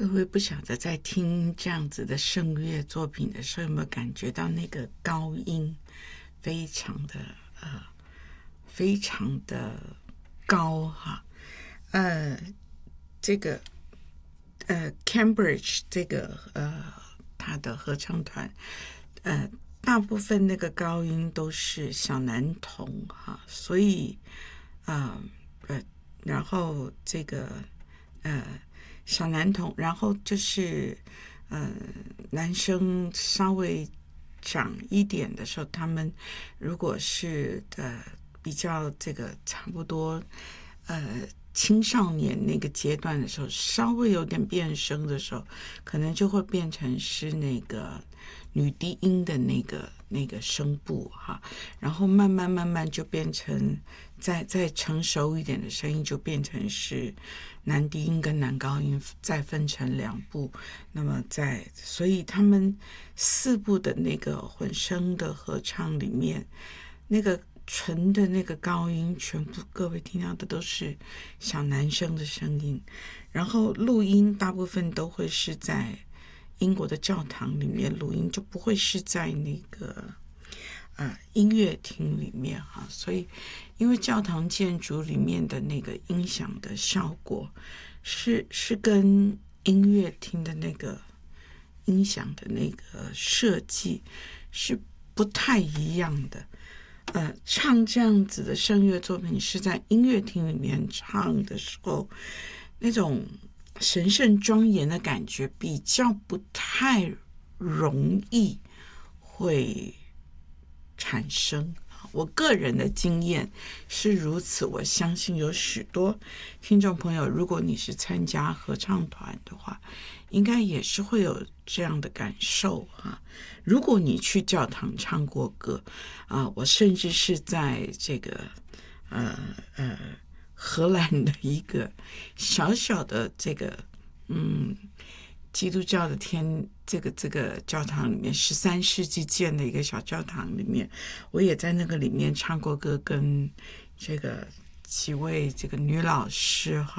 各位不晓得在听这样子的圣乐作品的时候，有没有感觉到那个高音非常的高哈？这个Cambridge 这个他的合唱团大部分那个高音都是小男童哈，所以然后这个小男童，然后就是男生稍微长一点的时候，他们如果是比较这个差不多青少年那个阶段的时候，稍微有点变声的时候，可能就会变成是那个女低音的那个声部哈，然后慢慢就变成再成熟一点的声音，就变成是男低音跟男高音再分成两部，那么所以他们4部的那个混声的合唱里面，那个纯的那个高音全部各位听到的都是小男生的声音，然后录音大部分都会是在英国的教堂里面录音，就不会是在那个音乐厅里面哈，所以因为教堂建筑里面的那个音响的效果是跟音乐厅的那个音响的那个设计是不太一样的。唱这样子的声乐作品是在音乐厅里面唱的时候，那种神圣庄严的感觉比较不太容易会产生。我个人的经验是如此，我相信有许多听众朋友，如果你是参加合唱团的话，应该也是会有这样的感受哈。如果你去教堂唱过歌我甚至是在这个荷兰的一个小小的这个基督教的这个教堂里面，13世纪建的一个小教堂里面，我也在那个里面唱过歌，跟这个几位这个女老师哈。